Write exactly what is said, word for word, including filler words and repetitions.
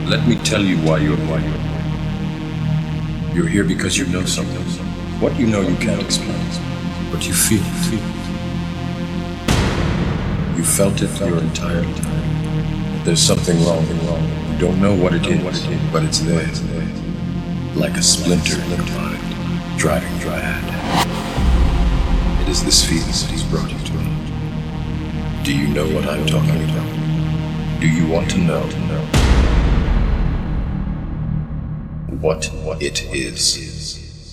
Let me tell you why you're why you're You're here because you know something. What you know you can't explain, but you feel it. You felt it your entire time. There's something wrong. You don't know what it is, but it's there. Like a splinter in your mind, driving mad. It is this feeling that he's brought you to me. Do you know what I'm talking about? Do you want to know what it is?